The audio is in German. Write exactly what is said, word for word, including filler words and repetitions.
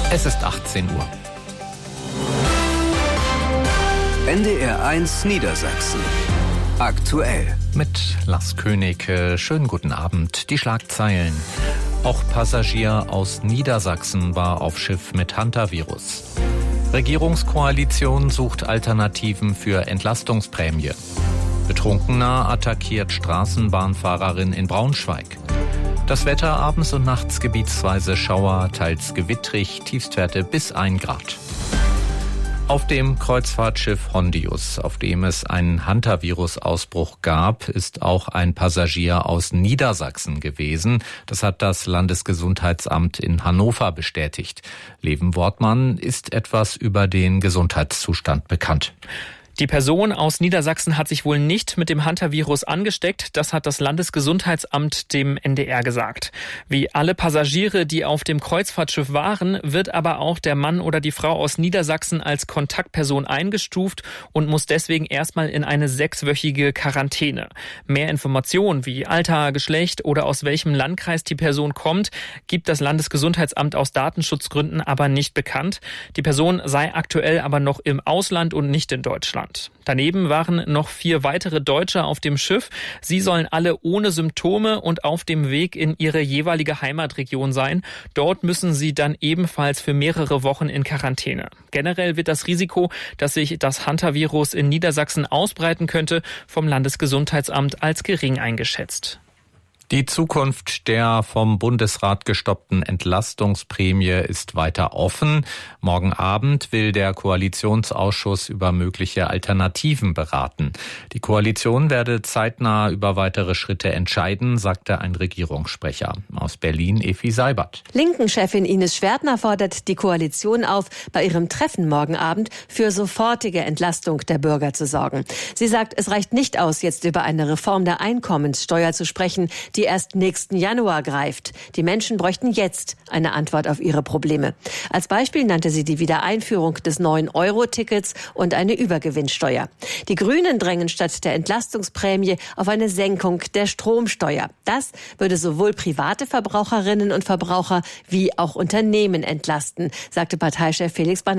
Es ist achtzehn Uhr. N D R eins Niedersachsen. Aktuell. Mit Lars König. Schönen guten Abend. Die Schlagzeilen. Auch Passagier aus Niedersachsen war auf Schiff mit Hantavirus. Regierungskoalition sucht Alternativen für Entlastungsprämie. Betrunkener attackiert Straßenbahnfahrerin in Braunschweig. Das Wetter abends und nachts gebietsweise Schauer, teils gewittrig, Tiefstwerte bis ein Grad. Auf dem Kreuzfahrtschiff Hondius, auf dem es einen Hantavirus-Ausbruch gab, ist auch ein Passagier aus Niedersachsen gewesen. Das hat das Landesgesundheitsamt in Hannover bestätigt. Leven Wortmann ist etwas über den Gesundheitszustand bekannt. Die Person aus Niedersachsen hat sich wohl nicht mit dem Hantavirus angesteckt. Das hat das Landesgesundheitsamt dem N D R gesagt. Wie alle Passagiere, die auf dem Kreuzfahrtschiff waren, wird aber auch der Mann oder die Frau aus Niedersachsen als Kontaktperson eingestuft und muss deswegen erstmal in eine sechswöchige Quarantäne. Mehr Informationen wie Alter, Geschlecht oder aus welchem Landkreis die Person kommt, gibt das Landesgesundheitsamt aus Datenschutzgründen aber nicht bekannt. Die Person sei aktuell aber noch im Ausland und nicht in Deutschland. Daneben waren noch vier weitere Deutsche auf dem Schiff. Sie sollen alle ohne Symptome und auf dem Weg in ihre jeweilige Heimatregion sein. Dort müssen sie dann ebenfalls für mehrere Wochen in Quarantäne. Generell wird das Risiko, dass sich das Hantavirus in Niedersachsen ausbreiten könnte, vom Landesgesundheitsamt als gering eingeschätzt. Die Zukunft der vom Bundesrat gestoppten Entlastungsprämie ist weiter offen. Morgen Abend will der Koalitionsausschuss über mögliche Alternativen beraten. Die Koalition werde zeitnah über weitere Schritte entscheiden, sagte ein Regierungssprecher. Aus Berlin Effi Seibert. Linken-Chefin Ines Schwertner fordert die Koalition auf, bei ihrem Treffen morgen Abend für sofortige Entlastung der Bürger zu sorgen. Sie sagt, es reicht nicht aus, jetzt über eine Reform der Einkommenssteuer zu sprechen, die erst nächsten Januar greift. Die Menschen bräuchten jetzt eine Antwort auf ihre Probleme. Als Beispiel nannte sie die Wiedereinführung des neun Euro Tickets und eine Übergewinnsteuer. Die Grünen drängen statt der Entlastungsprämie auf eine Senkung der Stromsteuer. Das würde sowohl private Verbraucherinnen und Verbraucher wie auch Unternehmen entlasten, sagte Parteichef Felix Bananas.